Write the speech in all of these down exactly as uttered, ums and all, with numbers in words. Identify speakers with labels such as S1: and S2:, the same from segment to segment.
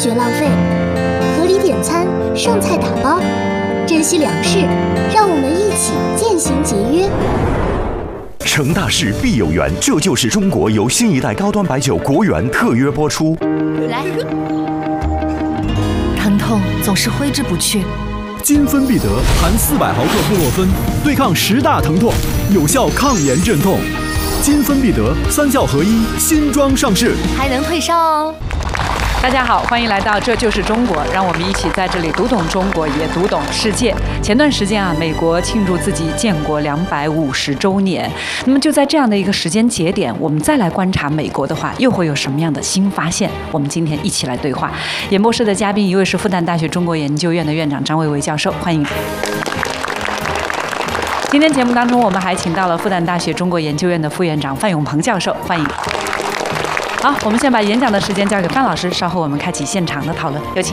S1: 绝浪费，合理点餐，剩菜打包，珍惜粮食，让我们一起渐行节约。
S2: 成大事必有缘，这就是中国由新一代高端白酒国源特约播出。
S3: 来，疼痛总是挥之不去。
S4: 金芬必得含四百毫克布洛芬，对抗十大疼痛，有效抗炎镇痛。金芬必得三效合一，新装上市，
S3: 还能退烧哦。
S5: 大家好，欢迎来到这就是中国，让我们一起在这里读懂中国，也读懂世界。前段时间啊，美国庆祝自己建国两百五十周年，那么就在这样的一个时间节点，我们再来观察美国的话，又会有什么样的新发现？我们今天一起来对话。演播室的嘉宾一位是复旦大学中国研究院的院长张维为教授，欢迎。今天节目当中，我们还请到了复旦大学中国研究院的副院长范永鹏教授，欢迎。好，我们先把演讲的时间交给范老师，稍后我们开启现场的讨论，有请。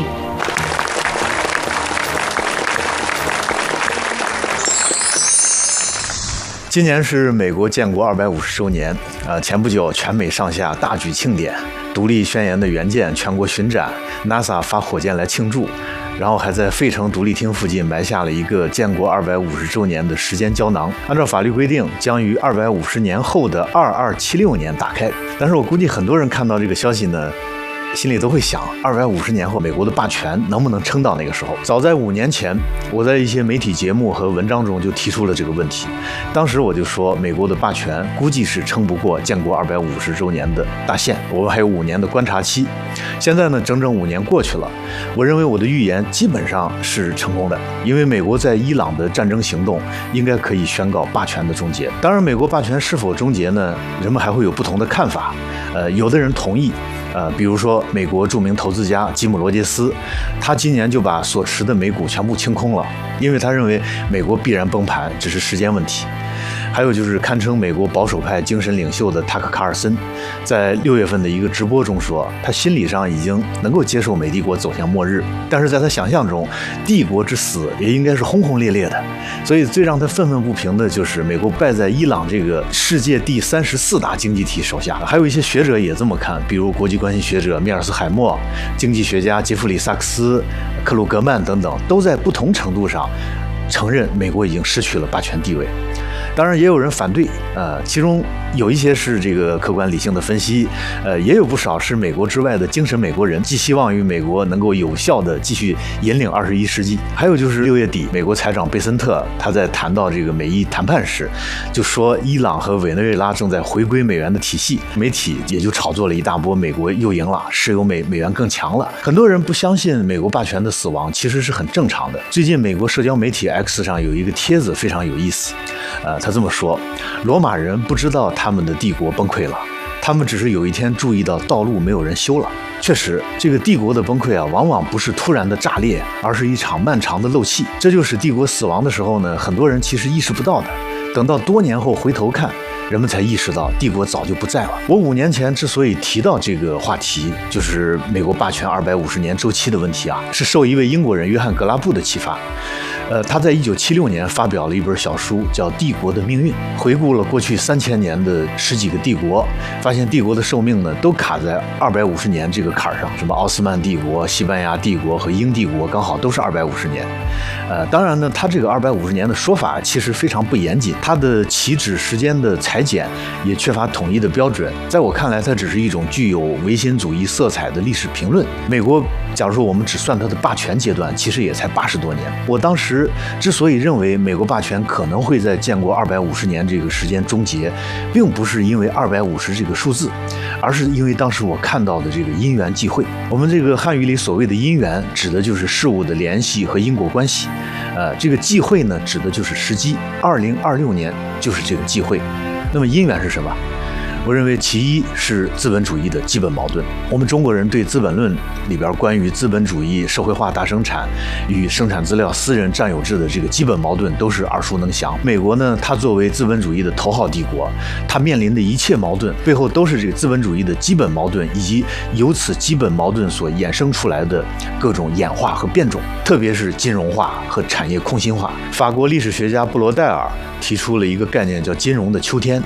S6: 今年是美国建国二百五十周年，呃，前不久全美上下大举庆典，独立宣言的原件全国巡展 ，NASA 发火箭来庆祝。然后还在费城独立厅附近埋下了一个建国二百五十周年的时间胶囊，按照法律规定，将于二百五十年后的二二七六年打开。但是我估计很多人看到这个消息呢，心里都会想，二百五十年后美国的霸权能不能撑到那个时候？早在五年前，我在一些媒体节目和文章中就提出了这个问题。当时我就说，美国的霸权估计是撑不过建国二百五十周年的大限，我们还有五年的观察期。现在呢，整整五年过去了，我认为我的预言基本上是成功的，因为美国在伊朗的战争行动应该可以宣告霸权的终结。当然，美国霸权是否终结呢？人们还会有不同的看法。呃，有的人同意。呃，比如说美国著名投资家吉姆·罗杰斯，他今年就把所持的美股全部清空了，因为他认为美国必然崩盘，只是时间问题。还有就是堪称美国保守派精神领袖的塔克·卡尔森，在六月份的一个直播中说，他心理上已经能够接受美帝国走向末日，但是在他想象中，帝国之死也应该是轰轰烈烈的。所以最让他愤愤不平的就是美国败在伊朗这个世界第三十四大经济体手下。还有一些学者也这么看，比如国际关系学者米尔斯海默、经济学家杰弗里·萨克斯、克鲁格曼等等，都在不同程度上承认美国已经失去了霸权地位。当然也有人反对，呃，其中有一些是这个客观理性的分析，呃，也有不少是美国之外的精神美国人，寄希望于美国能够有效地继续引领二十一世纪。还有就是六月底，美国财长贝森特他在谈到这个美伊谈判时，就说伊朗和委内瑞拉正在回归美元的体系，媒体也就炒作了一大波，美国又赢了，石油美美元更强了。很多人不相信美国霸权的死亡其实是很正常的。最近美国社交媒体 X 上有一个帖子非常有意思，呃。他这么说，罗马人不知道他们的帝国崩溃了，他们只是有一天注意到道路没有人修了。确实，这个帝国的崩溃啊，往往不是突然的炸裂，而是一场漫长的漏气。这就是帝国死亡的时候呢，很多人其实意识不到的。等到多年后回头看，人们才意识到帝国早就不在了。我五年前之所以提到这个话题，就是美国霸权二百五十年周期的问题啊，是受一位英国人约翰·格拉布的启发。呃，他在一九七六年发表了一本小书，叫《帝国的命运》，回顾了过去三千年的十几个帝国，发现帝国的寿命呢都卡在二百五十年这个坎儿上。什么奥斯曼帝国、西班牙帝国和英帝国，刚好都是二百五十年。呃，当然呢，他这个二百五十年的说法其实非常不严谨，他的起止时间的裁剪也缺乏统一的标准。在我看来，它只是一种具有唯心主义色彩的历史评论。美国，假如说我们只算它的霸权阶段，其实也才八十多年。我当时之所以认为美国霸权可能会在建国二百五十年这个时间终结，并不是因为二百五十这个数字，而是因为当时我看到的这个因缘际会。我们这个汉语里所谓的因缘，指的就是事物的联系和因果关系。呃，这个际会呢，指的就是时机。二零二六年就是这个际会。那么因缘是什么？我认为其一是资本主义的基本矛盾。我们中国人对《资本论》里边关于资本主义社会化大生产与生产资料私人占有制的这个基本矛盾都是耳熟能详。美国呢，它作为资本主义的头号帝国，它面临的一切矛盾背后都是这个资本主义的基本矛盾，以及由此基本矛盾所衍生出来的各种演化和变种，特别是金融化和产业空心化。法国历史学家布罗代尔提出了一个概念叫金融的秋天。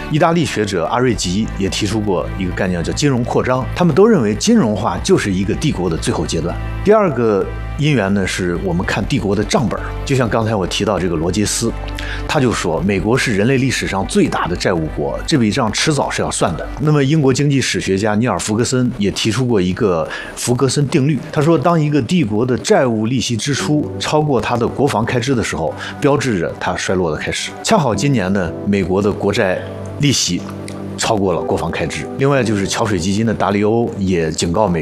S6: 意大利学者阿瑞吉也提出过一个概念叫金融扩张，他们都认为金融化就是一个帝国的最后阶段。第二个因缘呢，是我们看帝国的账本，就像刚才我提到这个罗杰斯，他就说美国是人类历史上最大的债务国，这笔账迟早是要算的。那么英国经济史学家尼尔·弗格森也提出过一个弗格森定律，他说当一个帝国的债务利息支出超过它的国防开支的时候，标志着它衰落的开始。恰好今年呢，美国的国债利息超过了国防开支。另外就是桥水基金的达利欧也警告美